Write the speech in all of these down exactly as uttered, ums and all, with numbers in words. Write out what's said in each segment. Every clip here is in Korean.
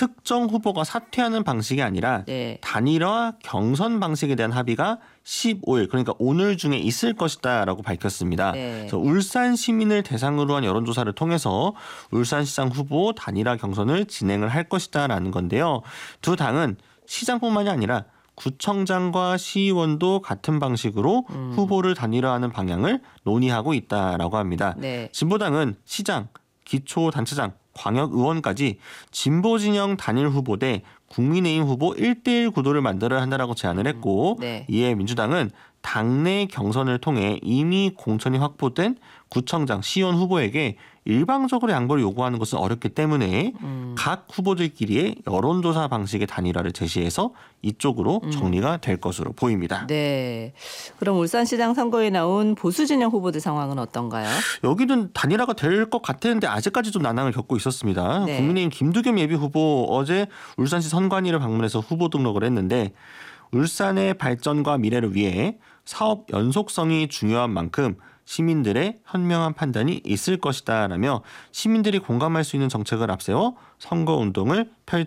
특정 후보가 사퇴하는 방식이 아니라 네. 단일화 경선 방식에 대한 합의가 십오 일 그러니까 오늘 중에 있을 것이다라고 밝혔습니다. 네. 그래서 울산 시민을 대상으로 한 여론조사를 통해서 울산시장 후보 단일화 경선을 진행을 할 것이다라는 건데요. 두 당은 시장뿐만이 아니라 구청장과 시의원도 같은 방식으로 음. 후보를 단일화하는 방향을 논의하고 있다라고 합니다. 네. 진보당은 시장, 기초단체장, 광역의원까지 진보진영 단일 후보 대 국민의힘 후보 일 대일 구도를 만들어야 한다라고 제안을 했고 네. 이에 민주당은 당내 경선을 통해 이미 공천이 확보된 구청장, 시의원 후보에게 일방적으로 양보를 요구하는 것은 어렵기 때문에 음. 각 후보들끼리의 여론조사 방식의 단일화를 제시해서 이쪽으로 정리가 될 것으로 보입니다. 네. 그럼 울산시장 선거에 나온 보수진영 후보들 상황은 어떤가요? 여기는 단일화가 될 것 같았는데 아직까지 좀 난항을 겪고 있었습니다. 네. 국민의힘 김두겸 예비후보 어제 울산시 선관위를 방문해서 후보 등록을 했는데 울산의 발전과 미래를 위해 사업 연속성이 중요한 만큼 시민들의 현명한 판단이 있을 것이다라며 시민들이 공감할 수 있는 정책을 앞세워 선거운동을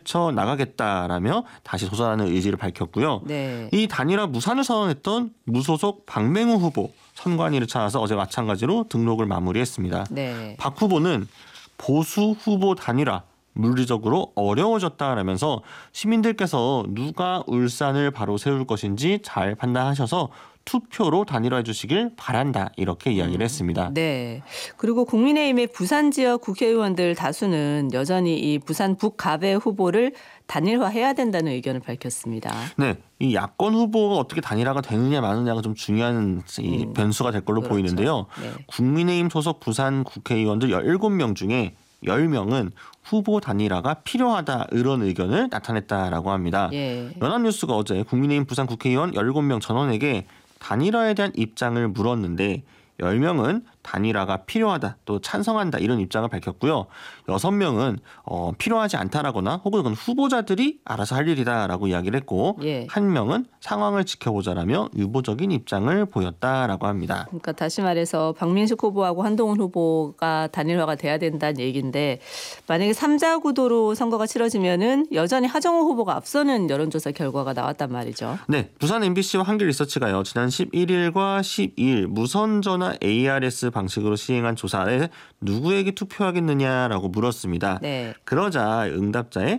펼쳐나가겠다라며 다시 도전하는 의지를 밝혔고요. 네. 이 단일화 무산을 선언했던 무소속 박맹우 후보 선관위를 찾아서 어제 마찬가지로 등록을 마무리했습니다. 네. 박 후보는 보수 후보 단일화 물리적으로 어려워졌다라면서 시민들께서 누가 울산을 바로 세울 것인지 잘 판단하셔서 투표로 단일화해 주시길 바란다 이렇게 이야기를 했습니다. 네. 그리고 국민의힘의 부산 지역 국회의원들 다수는 여전히 이 부산 북갑의 후보를 단일화해야 된다는 의견을 밝혔습니다. 네, 이 야권 후보가 어떻게 단일화가 되느냐 마느냐가 좀 중요한 이 음, 변수가 될 걸로 그렇죠. 보이는데요. 네. 국민의힘 소속 부산 국회의원들 열일곱 명 중에 열 명은 후보 단일화가 필요하다 이런 의견을 나타냈다라고 합니다. 예. 연합뉴스가 어제 국민의힘 부산 국회의원 열일곱 명 전원에게 단일화에 대한 입장을 물었는데 열 명은 단일화가 필요하다 또 찬성한다 이런 입장을 밝혔고요. 여섯 명은 어, 필요하지 않다라거나 혹은 그건 후보자들이 알아서 할 일이다라고 이야기를 했고 예. 한 명은 상황을 지켜보자라며 유보적인 입장을 보였다라고 합니다. 그러니까 다시 말해서 박민식 후보하고 한동훈 후보가 단일화가 돼야 된다는 얘기인데 만약에 삼자 구도로 선거가 치러지면은 여전히 하정우 후보가 앞서는 여론조사 결과가 나왔단 말이죠. 네, 부산 엠비씨와 한길리서치가요. 지난 십일일과 십이일 무선전화 에이아르에스 방식으로 시행한 조사에 누구에게 투표하겠느냐라고 물었습니다. 네. 그러자 응답자의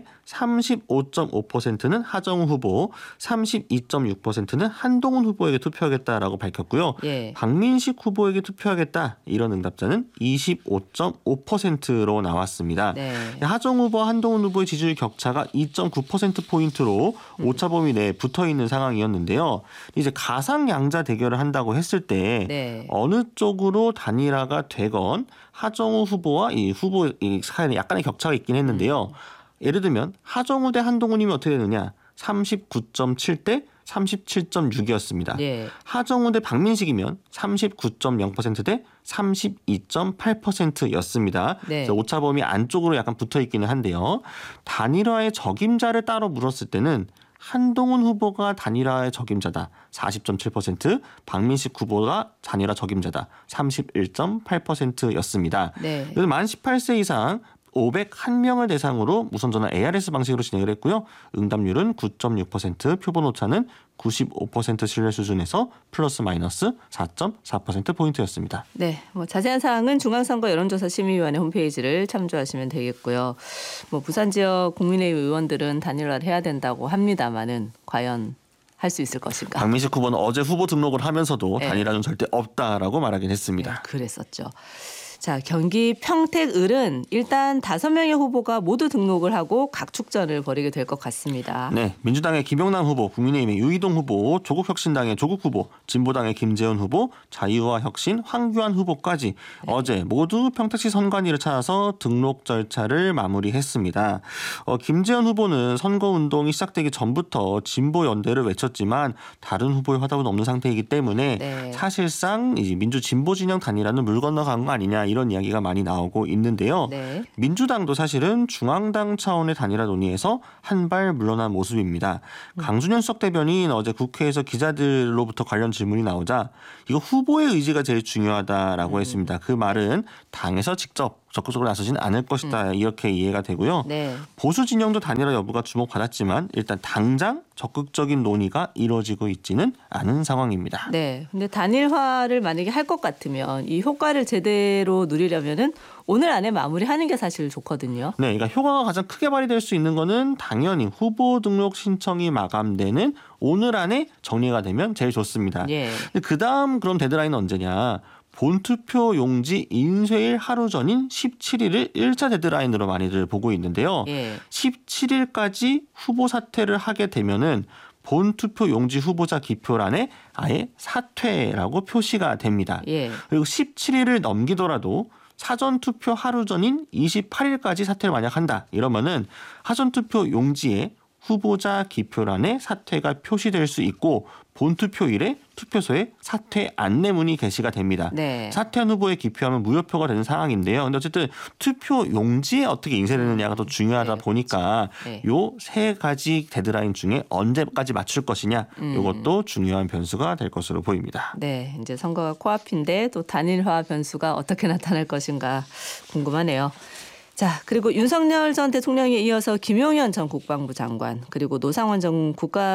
삼십오 점 오 퍼센트는 하정우 후보, 삼십이 점 육 퍼센트는 한동훈 후보에게 투표하겠다라고 밝혔고요. 예. 박민식 후보에게 투표하겠다 이런 응답자는 이십오 점 오 퍼센트로 나왔습니다. 네. 하정우 후보와 한동훈 후보의 지지율 격차가 이 점 구 퍼센트포인트로 음. 오차 범위 내에 붙어있는 상황이었는데요. 이제 가상 양자 대결을 한다고 했을 때 네. 어느 쪽으로 단일화가 되건 하정우 후보와 이 후보 이 사이에 약간의 격차가 있긴 했는데요. 예를 들면 하정우 대 한동훈이면 어떻게 되느냐? 삼십구 점 칠 대 삼십칠 점 육이었습니다. 예. 하정우 대 박민식이면 삼십구 점 영 퍼센트 대 삼십이 점 팔 퍼센트였습니다. 네. 오차 범위 안쪽으로 약간 붙어 있기는 한데요. 단일화의 적임자를 따로 물었을 때는 한동훈 후보가 단일화의 적임자다 사십 점 칠 퍼센트, 박민식 후보가 단일화 적임자다 삼십일 점 팔 퍼센트였습니다. 네. 만 십팔 세 이상 오백일 명을 대상으로 무선전화 에이아르에스 방식으로 진행을 했고요. 응답률은 구 점 육 퍼센트, 표본 오차는 구십오 퍼센트 신뢰 수준에서 플러스 마이너스 사 점 사 퍼센트포인트였습니다. 네, 뭐 자세한 사항은 중앙선거 여론조사 심의위원회 홈페이지를 참조하시면 되겠고요. 뭐 부산 지역 국민의힘 의원들은 단일화를 해야 된다고 합니다만은 과연 할 수 있을 것인가? 박민식 후보는 어제 후보 등록을 하면서도 네. 단일화는 절대 없다라고 말하긴 했습니다. 네, 그랬었죠. 자, 경기 평택을은 일단 다섯 명의 후보가 모두 등록을 하고 각축전을 벌이게 될 것 같습니다. 네, 민주당의 김영남 후보, 국민의힘의 유이동 후보, 조국혁신당의 조국 후보, 진보당의 김재원 후보, 자유와 혁신 황교안 후보까지 네. 어제 모두 평택시 선관위를 찾아서 등록 절차를 마무리했습니다. 어, 김재원 후보는 선거운동이 시작되기 전부터 진보 연대를 외쳤지만 다른 후보의 화답은 없는 상태이기 때문에 네. 사실상 이제 민주 진보 진영 단일화는 물 건너간 거 아니냐 이런 이야기가 많이 나오고 있는데요. 네. 민주당도 사실은 중앙당 차원의 단일화 논의에서 한 발 물러난 모습입니다. 음. 강준현 수석 대변인 어제 국회에서 기자들로부터 관련 질문이 나오자 이거 후보의 의지가 제일 중요하다라고 음. 했습니다. 그 말은 당에서 직접 적극적으로 나서지는 않을 것이다. 이렇게 이해가 되고요. 네. 보수 진영도 단일화 여부가 주목받았지만 일단 당장 적극적인 논의가 이루어지고 있지는 않은 상황입니다. 네. 근데 단일화를 만약에 할 것 같으면 이 효과를 제대로 누리려면은 오늘 안에 마무리하는 게 사실 좋거든요. 네, 그러니까 효과가 가장 크게 발휘될 수 있는 거는 당연히 후보 등록 신청이 마감되는 오늘 안에 정리가 되면 제일 좋습니다. 예. 그 다음 그럼 데드라인은 언제냐? 본투표 용지 인쇄일 하루 전인 십칠 일을 일 차 데드라인으로 많이들 보고 있는데요. 예. 십칠 일까지 후보 사퇴를 하게 되면은 본투표 용지 후보자 기표란에 아예 사퇴라고 표시가 됩니다. 예. 그리고 십칠 일을 넘기더라도 사전투표 하루 전인 이십팔 일까지 사퇴를 만약 한다. 이러면은 사전투표 용지에 후보자 기표란에 사퇴가 표시될 수 있고 본투표일에 투표소에 사퇴 안내문이 게시가 됩니다. 네. 사퇴한 후보에 기표하면 무효표가 되는 상황인데요. 근데 어쨌든 투표 용지에 어떻게 인쇄되느냐가 더 중요하다 네, 보니까 네. 요 세 가지 데드라인 중에 언제까지 맞출 것이냐 이것도 중요한 변수가 될 것으로 보입니다. 네, 이제 선거가 코앞인데 또 단일화 변수가 어떻게 나타날 것인가 궁금하네요. 자, 그리고 윤석열 전 대통령에 이어서 김용현 전 국방부 장관 그리고 노상원 전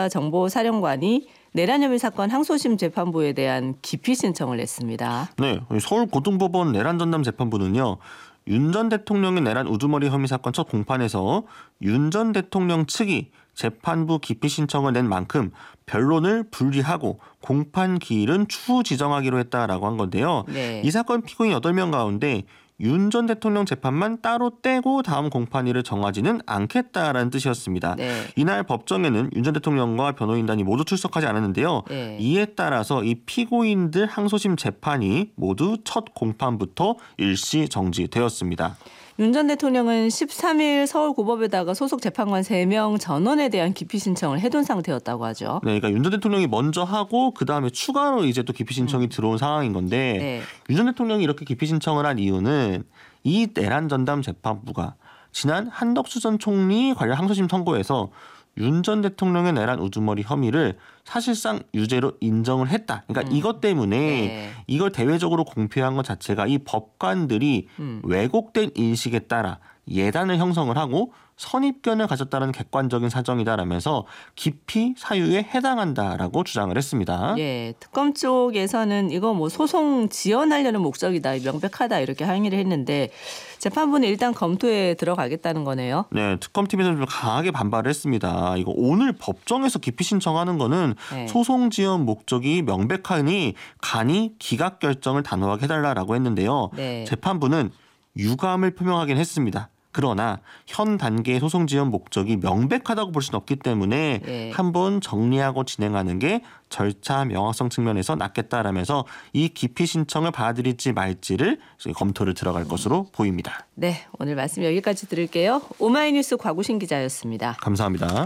국가정보사령관이 내란 혐의 사건 항소심 재판부에 대한 기피 신청을 냈습니다. 네, 서울고등법원 내란 전담 재판부는요. 윤 전 대통령의 내란 우두머리 혐의 사건 첫 공판에서 윤 전 대통령 측이 재판부 기피 신청을 낸 만큼 변론을 분리하고 공판 기일은 추후 지정하기로 했다라고 한 건데요. 네. 이 사건 피고인 여덟 명 가운데 윤 전 대통령 재판만 따로 떼고 다음 공판일을 정하지는 않겠다라는 뜻이었습니다. 네. 이날 법정에는 윤 전 대통령과 변호인단이 모두 출석하지 않았는데요. 네. 이에 따라서 이 피고인들 항소심 재판이 모두 첫 공판부터 일시 정지되었습니다. 윤 전 대통령은 십삼 일 서울고법에다가 소속 재판관 세 명 전원에 대한 기피 신청을 해둔 상태였다고 하죠. 네, 그러니까 윤 전 대통령이 먼저 하고 그 다음에 추가로 이제 또 기피 신청이 음. 들어온 상황인 건데 네. 윤 전 대통령이 이렇게 기피 신청을 한 이유는 이 내란 전담 재판부가 지난 한덕수 전 총리 관련 항소심 선고에서 윤 전 대통령의 내란 우두머리 혐의를 사실상 유죄로 인정을 했다. 그러니까 음. 이것 때문에 네. 이걸 대외적으로 공표한 것 자체가 이 법관들이 음. 왜곡된 인식에 따라 예단을 형성을 하고 선입견을 가졌다는 객관적인 사정이다라면서 기피 사유에 해당한다라고 주장을 했습니다. 네, 특검 쪽에서는 이거 뭐 소송 지연하려는 목적이다, 명백하다 이렇게 항의를 했는데 재판부는 일단 검토에 들어가겠다는 거네요. 네, 특검팀에서 좀 강하게 반발을 했습니다. 이거 오늘 법정에서 기피 신청하는 거는 네. 소송 지연 목적이 명백하니 간이 기각 결정을 단호하게 해달라라고 했는데요. 네. 재판부는 유감을 표명하긴 했습니다. 그러나 현 단계의 소송 지연 목적이 명백하다고 볼 수는 없기 때문에 네. 한번 정리하고 진행하는 게 절차 명확성 측면에서 낫겠다라면서 이 기피 신청을 받아들일지 말지를 검토를 들어갈 것으로 보입니다. 네, 오늘 말씀 여기까지 들을게요. 오마이뉴스 곽우신 기자였습니다. 감사합니다.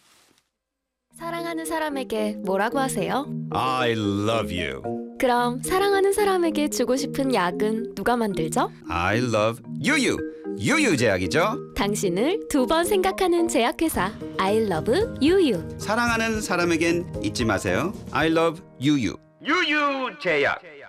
사랑하는 사람에게 뭐라고 하세요? I love you. 그럼 사랑하는 사람에게 주고 싶은 약은 누가 만들죠? I love 유유. 유유 제약이죠. 당신을 두 번 생각하는 제약회사 I love 유유. 사랑하는 사람에겐 잊지 마세요. I love 유유. 유유 제약.